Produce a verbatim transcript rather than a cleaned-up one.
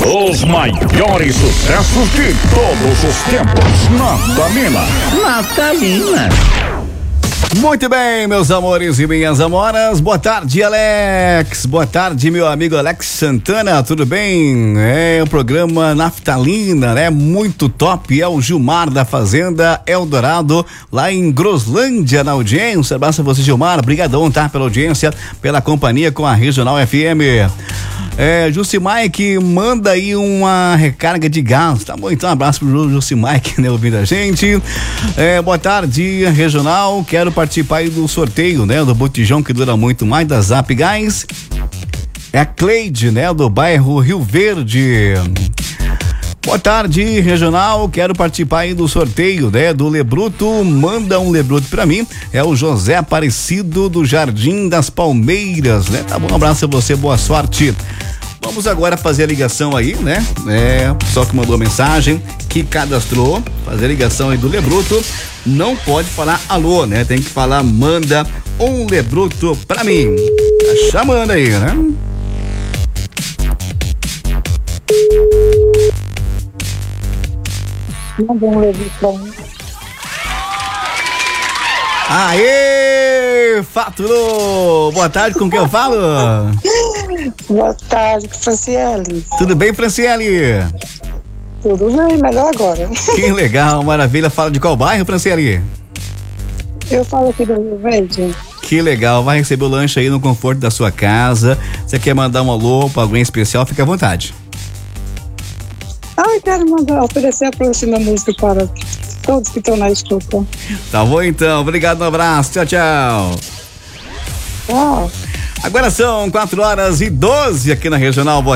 Os maiores sucessos de todos os tempos. Natalina. Natalina. Muito bem, meus amores e minhas amoras. Boa tarde, Alex. Boa tarde, meu amigo Alex Santana. Tudo bem? É o programa Natalina, né? Muito top. É o Gilmar da Fazenda Eldorado, lá em Groslândia, na audiência. Abraço a você, Gilmar. Obrigadão, tá? Pela audiência, pela companhia com a Regional F M. É, Jucimai que manda aí uma recarga de gás, tá bom? Então, um abraço pro Jucimai que né, ouvindo a gente. É, boa tarde, Regional. Quero participar aí do sorteio, né? Do botijão que dura muito mais, da Zap Gás. É a Cleide, né? Do bairro Rio Verde. Boa tarde, Regional. Quero participar aí do sorteio, né? Do Lebruto. Manda um Lebruto pra mim. É o José Aparecido do Jardim das Palmeiras, né? Tá bom, um abraço a você, boa sorte. Vamos agora fazer a ligação aí, né? É, só que mandou mensagem, que cadastrou, fazer a ligação aí do Lebruto. Não pode falar alô, né? Tem que falar, manda um Lebruto pra mim. Tá chamando aí, né? Manda um Lebruto pra mim. Aê, faturou! Boa tarde, com quem eu falo? Boa tarde, Franciele. Tudo bem, Franciele? Tudo bem, melhor agora. Que legal, maravilha. Fala de qual bairro, Franciele? Eu falo aqui do Rio Verde. Que legal, vai receber o lanche aí no conforto da sua casa. Você quer mandar um alô pra alguém especial, fica à vontade. Ah, eu quero mandar, oferecer a próxima música para todos que estão na escuta. Tá bom então, obrigado, um abraço, tchau, tchau. Tchau. Agora são quatro horas e doze aqui na Regional. Boa